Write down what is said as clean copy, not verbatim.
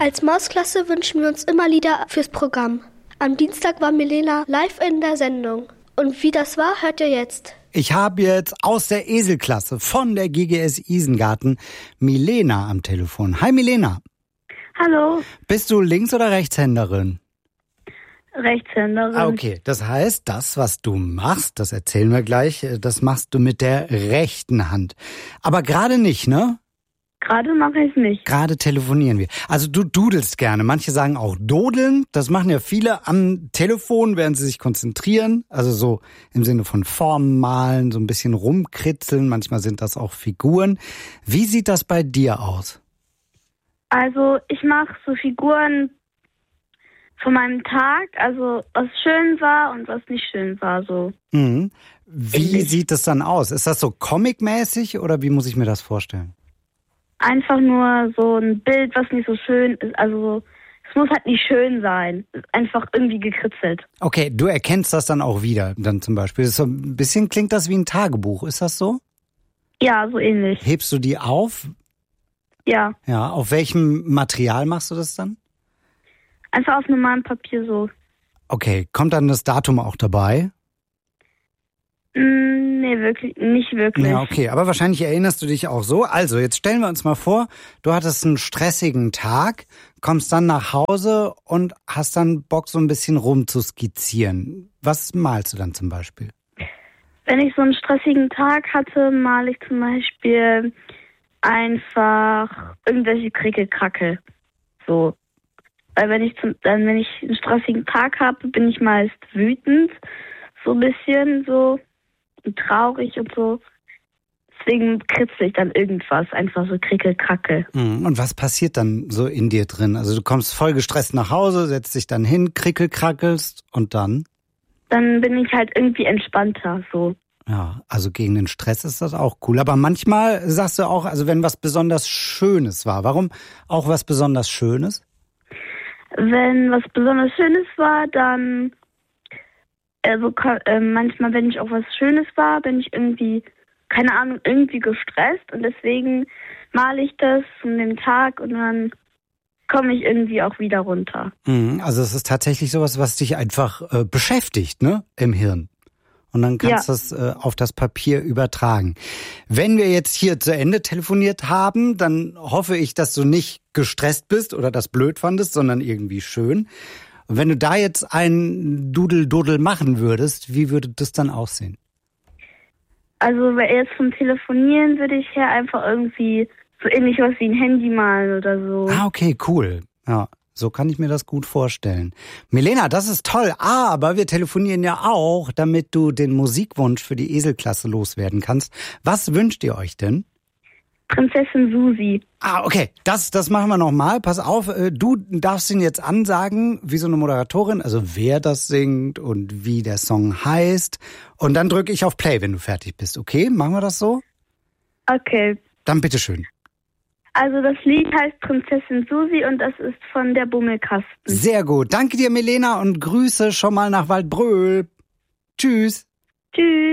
Als Mausklasse wünschen wir uns immer Lieder fürs Programm. Am Dienstag war Milena live in der Sendung. Und wie das war, hört ihr jetzt. Ich habe jetzt aus der Eselklasse von der GGS Isengarten Milena am Telefon. Hi Milena. Hallo. Bist du Links- oder Rechtshänderin? Rechtshänderin. Okay, das heißt, das, was du machst, das erzählen wir gleich, das machst du mit der rechten Hand. Aber gerade nicht, ne? Gerade mache ich es nicht. Gerade telefonieren wir. Also du dudelst gerne. Manche sagen auch dodeln. Das machen ja viele am Telefon, während sie sich konzentrieren. Also so im Sinne von Formen malen, so ein bisschen rumkritzeln. Manchmal sind das auch Figuren. Wie sieht das bei dir aus? Also ich mache so Figuren von meinem Tag, also was schön war und was nicht schön war. So. Mhm. Wie sieht das dann aus? Ist das so comic-mäßig oder wie muss ich mir das vorstellen? Einfach nur so ein Bild, was nicht so schön ist. Also es muss halt nicht schön sein. Es ist einfach irgendwie gekritzelt. Okay, du erkennst das dann auch wieder, dann zum Beispiel. Das ist so ein bisschen klingt das wie ein Tagebuch. Ist das so? Ja, so ähnlich. Hebst du die auf? Ja. Ja, auf welchem Material machst du das dann? Einfach auf normalem Papier so. Okay, kommt dann das Datum auch dabei? Nee, nicht wirklich. Ja, okay, aber wahrscheinlich erinnerst du dich auch so. Also, jetzt stellen wir uns mal vor, du hattest einen stressigen Tag, kommst dann nach Hause und hast dann Bock, so ein bisschen rumzuskizzieren. Was malst du dann zum Beispiel? Wenn ich so einen stressigen Tag hatte, male ich zum Beispiel einfach irgendwelche Krickelkrackel. So. Weil wenn ich einen stressigen Tag habe, bin ich meist wütend. So ein bisschen so. Und traurig und so. Deswegen kritzel ich dann irgendwas. Einfach so Krickelkrackel. Und was passiert dann so in dir drin? Also du kommst voll gestresst nach Hause, setzt dich dann hin, krickelkrackelst und dann? Dann bin ich halt irgendwie entspannter, so. Ja, also gegen den Stress ist das auch cool. Aber manchmal sagst du auch, also wenn was besonders Schönes war. Warum auch was besonders Schönes? Wenn was besonders Schönes war, dann manchmal, wenn ich auch was Schönes war, bin ich irgendwie, keine Ahnung, irgendwie gestresst und deswegen male ich das an dem Tag und dann komme ich irgendwie auch wieder runter. Also es ist tatsächlich sowas, was dich einfach beschäftigt, ne, im Hirn. Und dann kannst du das auf das Papier übertragen. Wenn wir jetzt hier zu Ende telefoniert haben, dann hoffe ich, dass du nicht gestresst bist oder das blöd fandest, sondern irgendwie schön. Und wenn du da jetzt ein Dudel machen würdest, wie würde das dann aussehen? Also jetzt zum Telefonieren würde ich her einfach irgendwie so ähnlich was wie ein Handy malen oder so. Ah, okay, cool. Ja, so kann ich mir das gut vorstellen. Milena, das ist toll, aber wir telefonieren ja auch, damit du den Musikwunsch für die Eselklasse loswerden kannst. Was wünscht ihr euch denn? Prinzessin Susi. Ah, okay, das machen wir nochmal. Pass auf, du darfst ihn jetzt ansagen, wie so eine Moderatorin, also wer das singt und wie der Song heißt. Und dann drücke ich auf Play, wenn du fertig bist. Okay, machen wir das so? Okay. Dann bitteschön. Also das Lied heißt Prinzessin Susi und das ist von der Bummelkasten. Sehr gut. Danke dir, Milena, und Grüße schon mal nach Waldbröl. Tschüss. Tschüss.